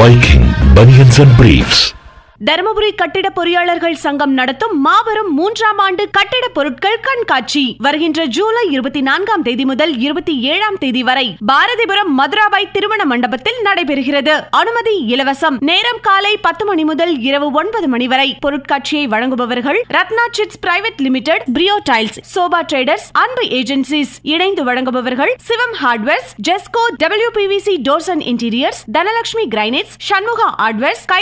Viking Bunions and Briefs. Dharmapuri கட்டிட பொறியாளர்கள் சங்கம் நடத்தும் மாபெரும் 3ஆம் ஆண்டு கட்டிட பொருட்கள் கண்காட்சி வருகின்ற ஜூலை 24ஆம் தேதி முதல் 27ஆம் தேதி வரை பாரதிபுரம் மதுராபாய் திருமண மண்டபத்தில் நடைபெறுகிறது. அனுமதி இலவசம். நேரம் காலை 10 மணி முதல் இரவு 9 மணி வரை. பொருட்காட்சியை வழங்குபவர்கள் Ratna chits private limited, பிரியோ tiles, sofa traders, அன்பு ஏஜென்சிஸ். இணைந்து வழங்குபவர்கள் சிவம் hardwares, Jesco, WPVC doors and interiors, Dhanalakshmi granites, Shanmuga hardwares,